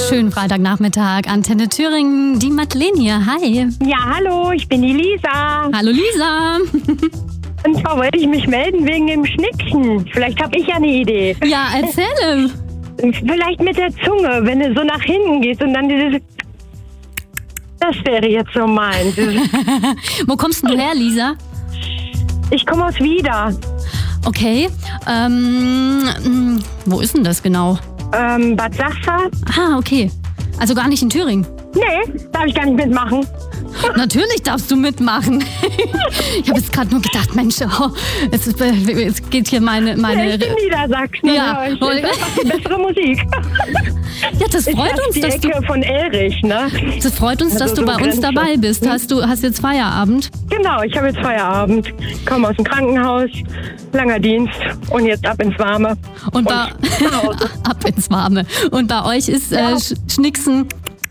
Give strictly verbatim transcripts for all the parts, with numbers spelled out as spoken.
Schönen Freitagnachmittag, Antenne Thüringen, die Madeleine hier. Hi. Ja, hallo, ich bin die Lisa. Hallo Lisa. Und zwar wollte ich mich melden wegen dem Schnicksen. Vielleicht habe ich ja eine Idee. Ja, erzähle. Vielleicht mit der Zunge, wenn du so nach hinten gehst und dann dieses... Das wäre jetzt so meins. Wo kommst denn du her, Lisa? Ich komme aus Wieder. Okay. Ähm, wo ist denn das genau? Ähm, Bad Sachsa? Ah, okay. Also gar nicht in Thüringen. Nee, darf ich gar nicht mitmachen. Natürlich darfst du mitmachen. Ich habe jetzt gerade nur gedacht, Mensch, oh, es, ist, es geht hier meine... meine ja, ich bin Niedersachsen. Ja, ich mache bessere Musik. Ja, das freut ist uns, die dass Ecke du... von Elrich, ne? Das freut uns, Also dass du so bei uns Grenzschutz. dabei bist. Hast du hast jetzt Feierabend? Genau, ich habe jetzt Feierabend. Komme aus dem Krankenhaus, langer Dienst und jetzt ab ins Warme. Und, bei, nach Hause. ab ins Warme. Und bei euch ist Ja. äh, Sch- Schnicksen...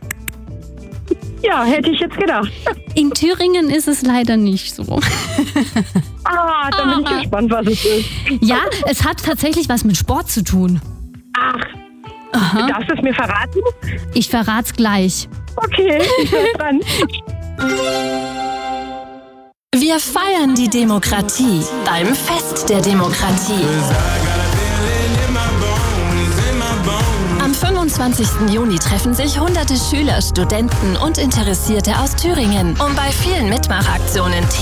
Ja, hätte ich jetzt gedacht. In Thüringen ist es leider nicht so. Ah, da bin ich Ah. gespannt, was es ist. Ja, es hat tatsächlich was mit Sport zu tun. Ach, Aha. darfst du es mir verraten? Ich verrat's gleich. Okay, ich bin dran. Wir feiern die Demokratie beim Fest der Demokratie. Am fünfundzwanzigsten Juni treffen sich hunderte Schüler, Studenten und Interessierte aus Thüringen, um bei vielen Mitmachaktionen